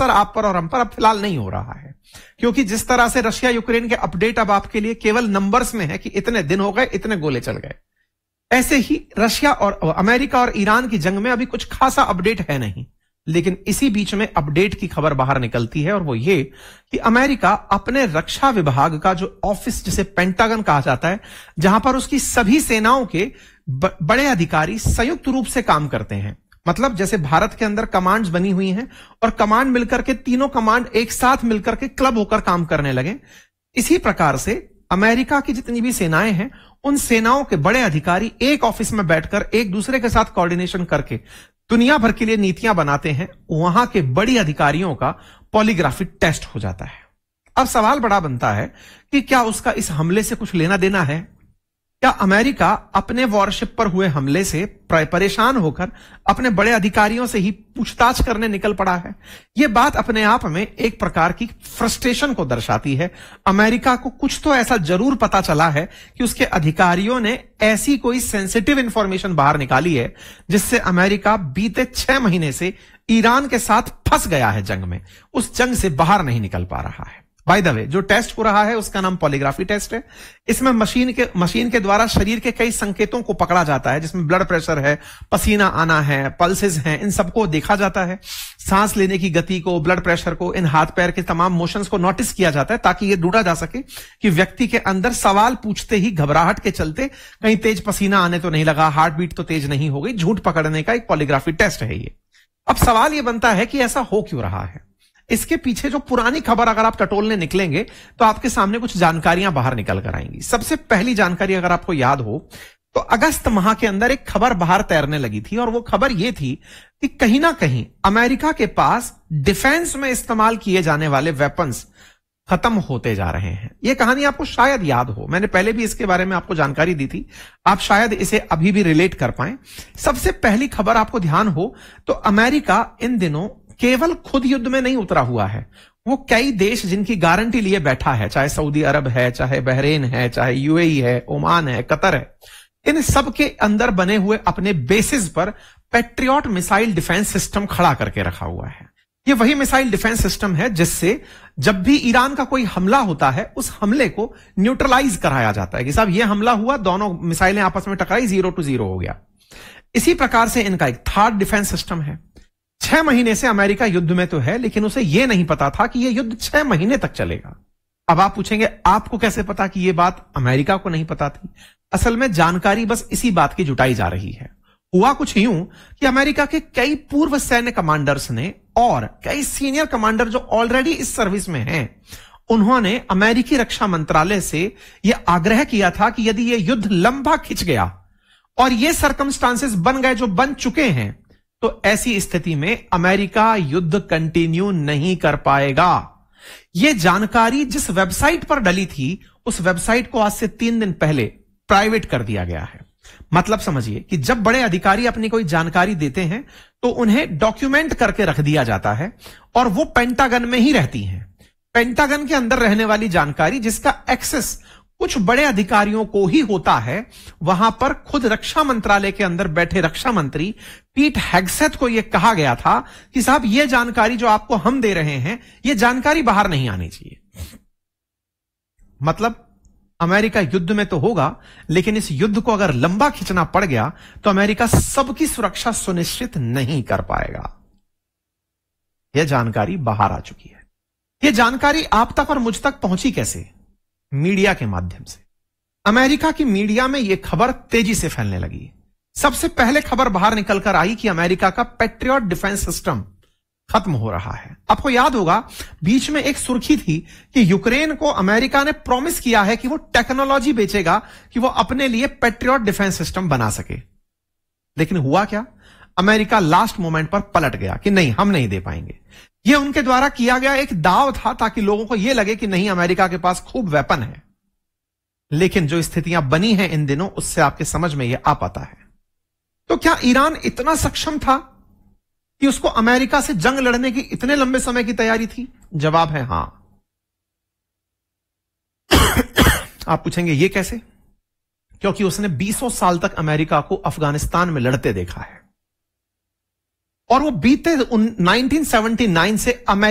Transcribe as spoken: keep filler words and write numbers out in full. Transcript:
असर आप पर और हम पर अब फिलहाल नहीं हो रहा है, क्योंकि जिस तरह से रशिया यूक्रेन के अपडेट अब आपके लिए केवल नंबर्स में है कि इतने दिन हो गए, इतने गोले चल गए, ऐसे ही रशिया और अमेरिका और ईरान की जंग में अभी कुछ खासा अपडेट है नहीं। लेकिन इसी बीच में अपडेट की खबर बाहर निकलती है, और वो ये कि अमेरिका अपने रक्षा विभाग का जो ऑफिस, जिसे पेंटागन कहा जाता है, जहां पर उसकी सभी सेनाओं के ब, बड़े अधिकारी संयुक्त रूप से काम करते हैं, मतलब जैसे भारत के अंदर कमांड्स बनी हुई हैं और कमांड मिलकर के, तीनों कमांड एक साथ मिलकर के क्लब होकर काम करने लगे, इसी प्रकार से अमेरिका की जितनी भी सेनाएं हैं, उन सेनाओं के बड़े अधिकारी एक ऑफिस में बैठकर एक दूसरे के साथ कोऑर्डिनेशन करके दुनिया भर के लिए नीतियां बनाते हैं। वहां के बड़ी अधिकारियों का पॉलीग्राफी टेस्ट हो जाता है। अब सवाल बड़ा बनता है कि क्या उसका इस हमले से कुछ लेना देना है? क्या अमेरिका अपने वॉरशिप पर हुए हमले से परेशान होकर अपने बड़े अधिकारियों से ही पूछताछ करने निकल पड़ा है? यह बात अपने आप में एक प्रकार की फ्रस्ट्रेशन को दर्शाती है। अमेरिका को कुछ तो ऐसा जरूर पता चला है कि उसके अधिकारियों ने ऐसी कोई सेंसिटिव इंफॉर्मेशन बाहर निकाली है जिससे अमेरिका बीते छह महीने से ईरान के साथ फंस गया है जंग में, उस जंग से बाहर नहीं निकल पा रहा है। बाय द वे, जो टेस्ट हो रहा है उसका नाम पॉलीग्राफी टेस्ट है। इसमें मशीन के मशीन के द्वारा शरीर के कई संकेतों को पकड़ा जाता है, जिसमें ब्लड प्रेशर है, पसीना आना है, पल्सेस हैं, इन सबको देखा जाता है। सांस लेने की गति को, ब्लड प्रेशर को, इन हाथ पैर के तमाम मोशंस को नोटिस किया जाता है, ताकि यह ढूंढा जा सके कि व्यक्ति के अंदर सवाल पूछते ही घबराहट के चलते कहीं तेज पसीना आने तो नहीं लगा, हार्ट बीट तो तेज नहीं हो गई। झूठ पकड़ने का एक पॉलीग्राफी टेस्ट है ये। अब सवाल यह बनता है कि ऐसा हो क्यों रहा है? इसके पीछे जो पुरानी खबर अगर आप टटोलने निकलेंगे तो आपके सामने कुछ जानकारियां बाहर निकल कर आएंगी। सबसे पहली जानकारी अगर आपको याद हो तो अगस्त माह के अंदर एक खबर बाहर तैरने लगी थी, और वो खबर यह थी कि कहीं ना कहीं अमेरिका के पास डिफेंस में इस्तेमाल किए जाने वाले वेपन्स खत्म होते जा रहे हैं। यह कहानी आपको शायद याद हो, मैंने पहले भी इसके बारे में आपको जानकारी दी थी, आप शायद इसे अभी भी रिलेट कर पाएं। सबसे पहली खबर आपको ध्यान हो तो अमेरिका इन दिनों केवल खुद युद्ध में नहीं उतरा हुआ है, वो कई देश जिनकी गारंटी लिए बैठा है, चाहे सऊदी अरब है, चाहे बहरीन है, चाहे यूएई है, ओमान है, कतर है, इन सब के अंदर बने हुए अपने बेसिस पर पैट्रियट मिसाइल डिफेंस सिस्टम खड़ा करके रखा हुआ है। ये वही मिसाइल डिफेंस सिस्टम है जिससे जब भी ईरान का कोई हमला होता है, उस हमले को न्यूट्रलाइज कराया जाता है कि साहब ये हमला हुआ, दोनों मिसाइलें आपस में टकराई, जीरो टू जीरो हो गया। इसी प्रकार से इनका एक थर्ड डिफेंस सिस्टम है। छह महीने से अमेरिका युद्ध में तो है, लेकिन उसे यह नहीं पता था कि यह युद्ध छह महीने तक चलेगा। अब आप पूछेंगे आपको कैसे पता कि यह बात अमेरिका को नहीं पता थी? असल में जानकारी बस इसी बात की जुटाई जा रही है। हुआ कुछ यूं कि अमेरिका के कई पूर्व सैन्य कमांडर्स ने और कई सीनियर कमांडर जो ऑलरेडी इस सर्विस में हैं, उन्होंने अमेरिकी रक्षा मंत्रालय से यह आग्रह किया था कि यदि यह युद्ध लंबा खिंच गया और ये सर्कमस्टांसेस बन गए जो बन चुके हैं, तो ऐसी स्थिति में अमेरिका युद्ध कंटिन्यू नहीं कर पाएगा। यह जानकारी जिस वेबसाइट पर डली थी, उस वेबसाइट को आज से तीन दिन पहले प्राइवेट कर दिया गया है। मतलब समझिए कि जब बड़े अधिकारी अपनी कोई जानकारी देते हैं तो उन्हें डॉक्यूमेंट करके रख दिया जाता है, और वो पेंटागन में ही रहती हैं। पेंटागन के अंदर रहने वाली जानकारी जिसका एक्सेस कुछ बड़े अधिकारियों को ही होता है, वहां पर खुद रक्षा मंत्रालय के अंदर बैठे रक्षा मंत्री पीट हेग्सेथ को यह कहा गया था कि साहब यह जानकारी जो आपको हम दे रहे हैं, यह जानकारी बाहर नहीं आनी चाहिए। मतलब अमेरिका युद्ध में तो होगा, लेकिन इस युद्ध को अगर लंबा खींचना पड़ गया तो अमेरिका सबकी सुरक्षा सुनिश्चित नहीं कर पाएगा। यह जानकारी बाहर आ चुकी है। यह जानकारी आप तक और मुझ तक पहुंची कैसे? मीडिया के माध्यम से। अमेरिका की मीडिया में यह खबर तेजी से फैलने लगी। सबसे पहले खबर बाहर निकलकर आई कि अमेरिका का पैट्रियट डिफेंस सिस्टम खत्म हो रहा है। आपको याद होगा बीच में एक सुर्खी थी कि यूक्रेन को अमेरिका ने प्रॉमिस किया है कि वो टेक्नोलॉजी बेचेगा कि वो अपने लिए पैट्रियट डिफेंस सिस्टम बना सके। लेकिन हुआ क्या? अमेरिका लास्ट मोमेंट पर पलट गया कि नहीं, हम नहीं दे पाएंगे। यह उनके द्वारा किया गया एक दाव था ताकि लोगों को यह लगे कि नहीं, अमेरिका के पास खूब वेपन है। लेकिन जो स्थितियां बनी हैं इन दिनों, उससे आपके समझ में यह आ पाता है। तो क्या ईरान इतना सक्षम था कि उसको अमेरिका से जंग लड़ने की इतने लंबे समय की तैयारी थी? जवाब है हां। आप पूछेंगे ये कैसे? क्योंकि उसने बीसों साल तक अमेरिका को अफगानिस्तान में लड़ते देखा है, और वो बीते उन्नीस सौ उन्यासी से अमेरिका